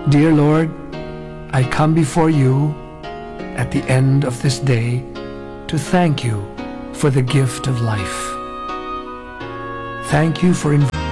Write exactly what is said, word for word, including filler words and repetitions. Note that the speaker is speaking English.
Dear Lord, I come before you at the end of this day to thank you for the gift of life. Thank you for inviting